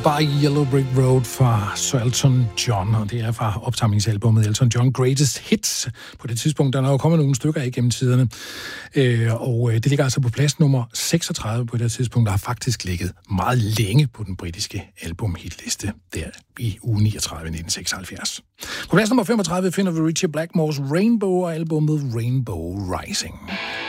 by Yellow Brick Road fra Sir Elton John, og det er fra opsamlingsalbummet Elton John Greatest Hits. På det tidspunkt, der er jo kommet nogle stykker igennem tiderne, og det ligger altså på plads nummer 36 på det tidspunkt, der har faktisk ligget meget længe på den britiske albumhitliste der i uge 39 1976. På plads nummer 35 finder vi Ritchie Blackmores Rainbow og albumet Rainbow Rising.